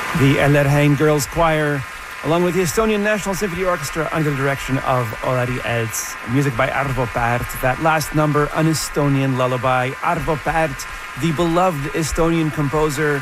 The Ellerheim Girls Choir, along with the Estonian National Symphony Orchestra under the direction of Olari Elts. Music by Arvo Pärt. That last number, an Estonian lullaby. Arvo Pärt, the beloved Estonian composer,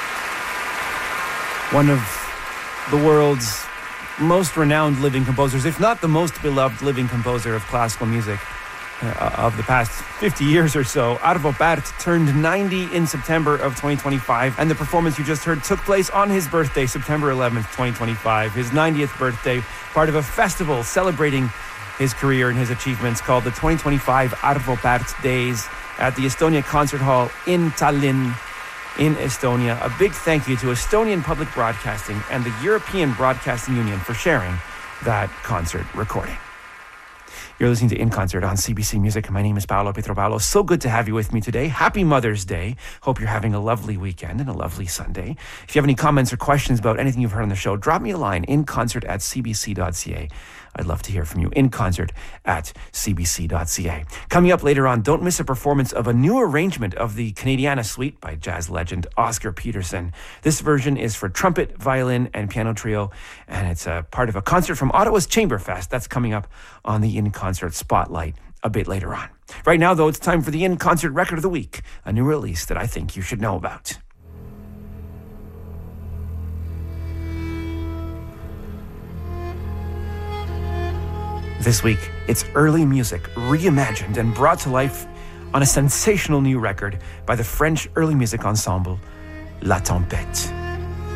one of the world's most renowned living composers, if not the most beloved living composer of classical music of the past 50 years or so. Arvo Pärt turned 90 in September of 2025, and the performance you just heard took place on his birthday, September 11th, 2025, his 90th birthday, part of a festival celebrating his career and his achievements called the 2025 Arvo Pärt Days at the Estonia Concert Hall in Tallinn, in Estonia. A big thank you to Estonian Public Broadcasting and the European Broadcasting Union for sharing that concert recording. You're listening to In Concert on CBC Music. My name is Paolo Pietropalo. So good to have you with me today. Happy Mother's Day. Hope you're having a lovely weekend and a lovely Sunday. If you have any comments or questions about anything you've heard on the show, drop me a line, inconcert@cbc.ca. I'd love to hear from you. inconcert@cbc.ca. Coming up later on, don't miss a performance of a new arrangement of the Canadiana Suite by jazz legend Oscar Peterson. This version is for trumpet, violin, and piano trio, and it's a part of a concert from Ottawa's Chamberfest. That's coming up on the In Concert Spotlight a bit later on. Right now, though, it's time for the In Concert Record of the Week, a new release that I think you should know about. This week, it's early music reimagined and brought to life on a sensational new record by the French early music ensemble La Tempête.